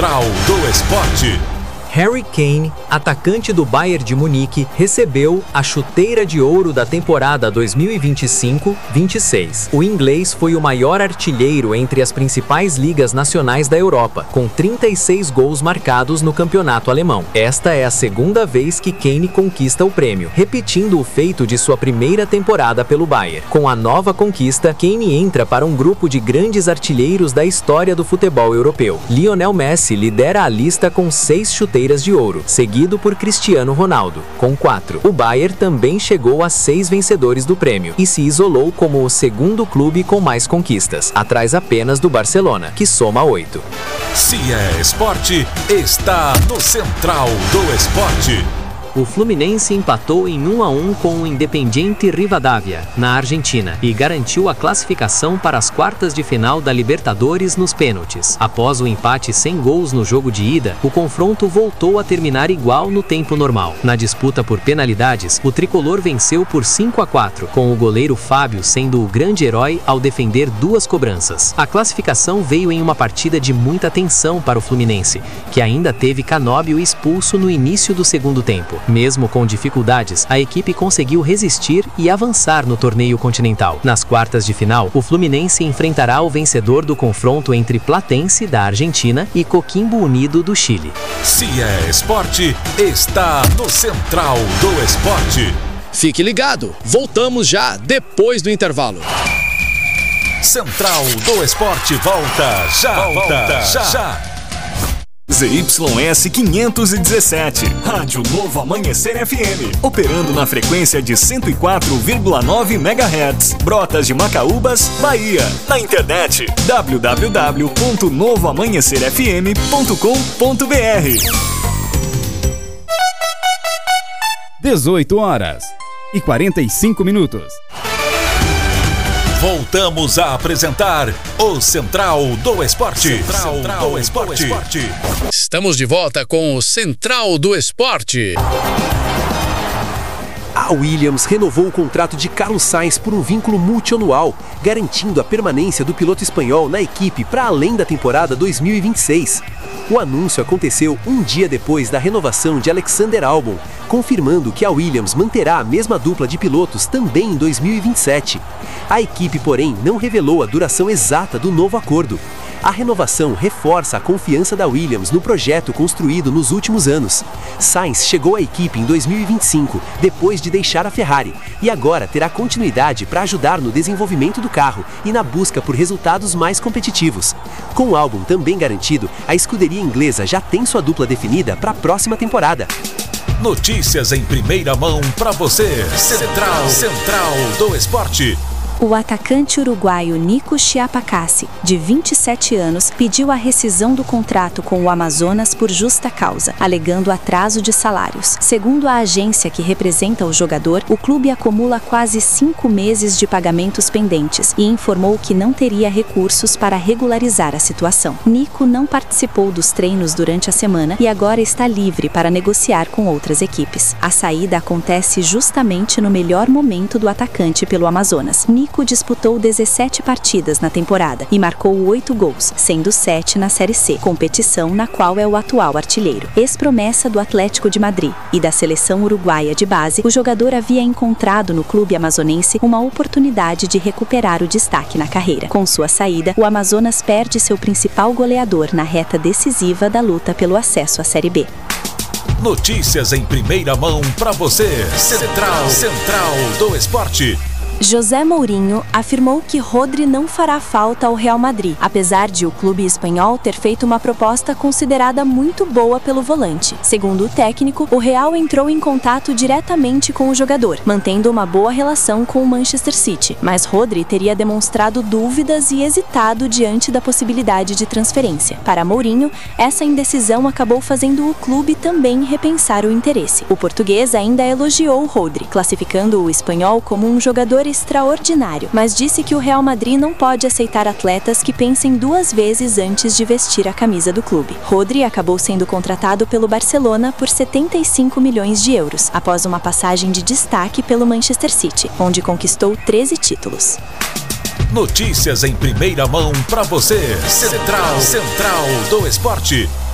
Central do Esporte. Harry Kane, atacante do Bayern de Munique, recebeu a chuteira de ouro da temporada 2025-26. O inglês foi o maior artilheiro entre as principais ligas nacionais da Europa, com 36 gols marcados no campeonato alemão. Esta é a segunda vez que Kane conquista o prêmio, repetindo o feito de sua primeira temporada pelo Bayern. Com a nova conquista, Kane entra para um grupo de grandes artilheiros da história do futebol europeu. Lionel Messi lidera a lista com 6 chuteiras de ouro, seguido por Cristiano Ronaldo, com 4. O Bayern também chegou a 6 vencedores do prêmio e se isolou como o segundo clube com mais conquistas, atrás apenas do Barcelona, que soma 8. Se é esporte, está no Central do Esporte. O Fluminense empatou em 1-1 com o Independiente Rivadavia, na Argentina, e garantiu a classificação para as quartas de final da Libertadores nos pênaltis. Após o empate sem gols no jogo de ida, o confronto voltou a terminar igual no tempo normal. Na disputa por penalidades, o tricolor venceu por 5-4, com o goleiro Fábio sendo o grande herói ao defender 2 cobranças. A classificação veio em uma partida de muita tensão para o Fluminense, que ainda teve Canóbio expulso no início do segundo tempo. Mesmo com dificuldades, a equipe conseguiu resistir e avançar no torneio continental. Nas quartas de final, o Fluminense enfrentará o vencedor do confronto entre Platense, da Argentina, e Coquimbo Unido, do Chile. Se é esporte, está no Central do Esporte. Fique ligado, voltamos já depois do intervalo. Central do Esporte volta já. ZYS 517, Rádio Novo Amanhecer FM, operando na frequência de 104,9 MHz, Brotas de Macaúbas, Bahia. Na internet, www.novoamanhecerfm.com.br. 18h45. Voltamos a apresentar o Central do Esporte. Central do Esporte. Estamos de volta com o Central do Esporte. A Williams renovou o contrato de Carlos Sainz por um vínculo multianual, garantindo a permanência do piloto espanhol na equipe para além da temporada 2026. O anúncio aconteceu um dia depois da renovação de Alexander Albon, confirmando que a Williams manterá a mesma dupla de pilotos também em 2027. A equipe, porém, não revelou a duração exata do novo acordo. A renovação reforça a confiança da Williams no projeto construído nos últimos anos. Sainz chegou à equipe em 2025, depois de deixar a Ferrari, e agora terá continuidade para ajudar no desenvolvimento do carro e na busca por resultados mais competitivos. Com o álbum também garantido, a escuderia inglesa já tem sua dupla definida para a próxima temporada. Notícias em primeira mão para você. Central do Esporte. O atacante uruguaio Nico Chiapacassi, de 27 anos, pediu a rescisão do contrato com o Amazonas por justa causa, alegando atraso de salários. Segundo a agência que representa o jogador, o clube acumula quase 5 meses de pagamentos pendentes e informou que não teria recursos para regularizar a situação. Nico não participou dos treinos durante a semana e agora está livre para negociar com outras equipes. A saída acontece justamente no melhor momento do atacante pelo Amazonas. Nico disputou 17 partidas na temporada e marcou 8 gols, sendo 7 na Série C, competição na qual é o atual artilheiro. Ex-promessa do Atlético de Madrid e da seleção uruguaia de base, o jogador havia encontrado no clube amazonense uma oportunidade de recuperar o destaque na carreira. Com sua saída, o Amazonas perde seu principal goleador na reta decisiva da luta pelo acesso à Série B. Notícias em primeira mão para você. Central do Esporte. José Mourinho afirmou que Rodri não fará falta ao Real Madrid, apesar de o clube espanhol ter feito uma proposta considerada muito boa pelo volante. Segundo o técnico, o Real entrou em contato diretamente com o jogador, mantendo uma boa relação com o Manchester City, mas Rodri teria demonstrado dúvidas e hesitado diante da possibilidade de transferência. Para Mourinho, essa indecisão acabou fazendo o clube também repensar o interesse. O português ainda elogiou Rodri, classificando o espanhol como um jogador extraordinário, mas disse que o Real Madrid não pode aceitar atletas que pensem 2 vezes antes de vestir a camisa do clube. Rodri acabou sendo contratado pelo Barcelona por 75 milhões de euros, após uma passagem de destaque pelo Manchester City, onde conquistou 13 títulos. Notícias em primeira mão para você. Central do Esporte.